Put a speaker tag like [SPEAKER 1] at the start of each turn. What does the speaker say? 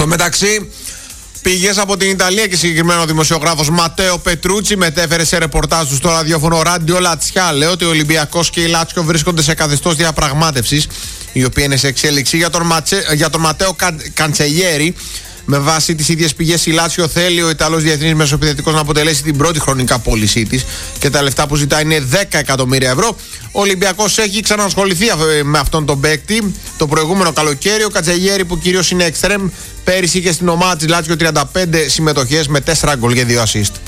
[SPEAKER 1] Στο μεταξύ, πηγές από την Ιταλία και συγκεκριμένα ο δημοσιογράφος Ματέο Πετρούτσι μετέφερε σε ρεπορτάζ του στο ραδιόφωνο Ράντιο Λατσιά, λέει ότι ο Ολυμπιακός και η Λάτσιο βρίσκονται σε καθεστώς διαπραγμάτευσης, η οποία είναι σε εξέλιξη για τον Ματέο Καντσελιέρη. Με βάση τις ίδιες πηγές, η Λάτσιο θέλει ο Ιταλός διεθνής μεσοεπιθετικός να αποτελέσει την πρώτη χρονικά πώλησή της και τα λεφτά που ζητάει είναι 10 εκατομμύρια ευρώ. Ο Ολυμπιακός έχει ξανασχοληθεί με αυτόν τον παίκτη το προηγούμενο καλοκαίρι. Ο Κατζεγιέρη, που κυρίως είναι εξτρέμ, πέρυσι είχε στην ομάδα της Λάτσιο 35 συμμετοχές με 4 γκολ και 2 assist.